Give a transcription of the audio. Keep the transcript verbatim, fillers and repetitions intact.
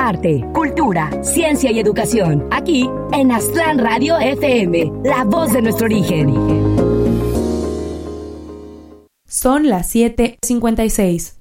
arte, cultura, ciencia y educación. Aquí en Aztlán Radio F M, la voz de nuestro origen. Son las siete cincuenta y seis.